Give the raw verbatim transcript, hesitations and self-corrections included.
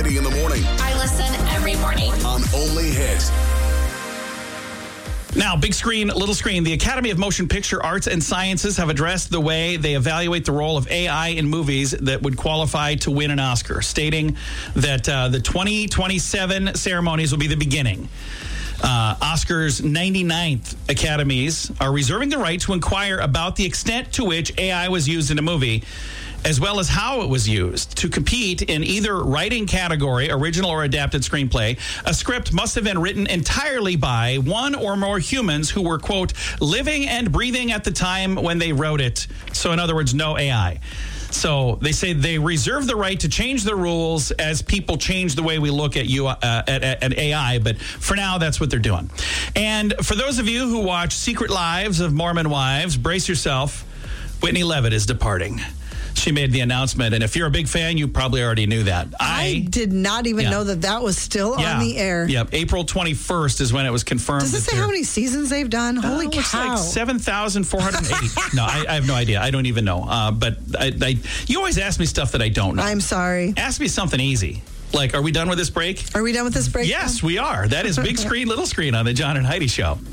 Heidi in the morning. I listen every morning. On Only Hit. Now, big screen, little screen. The Academy of Motion Picture Arts and Sciences have addressed the way they evaluate the role of A I in movies that would qualify to win an Oscar, stating that uh, the twenty twenty-seven ceremonies will be the beginning. Uh, Oscars' ninety-ninth Academies are reserving the right to inquire about the extent to which A I was used in a movie, as well as how it was used. To compete in either writing category, original or adapted screenplay, a script must have been written entirely by one or more humans who were, quote, living and breathing at the time when they wrote it. So, in other words, no A I. So they say they reserve the right to change the rules as people change the way we look at you uh, at, at A I. But for now, that's what they're doing. And for those of you who watch Secret Lives of Mormon Wives, brace yourself. Whitney Levitt is departing. She made the announcement, and if you're a big fan, you probably already knew that. I, I did not even yeah. know that that was still yeah. on the air. Yep, April twenty-first is when it was confirmed. Does it say how many seasons they've done? Holy uh, cow. It's like seven thousand four hundred eighty. No, I, I have no idea. I don't even know. Uh, but I, I, you always ask me stuff that I don't know. I'm sorry. Ask me something easy. Like, are we done with this break? Are we done with this break? Yes, now? we are. That is Big Screen, Little Screen on the John and Heidi Show.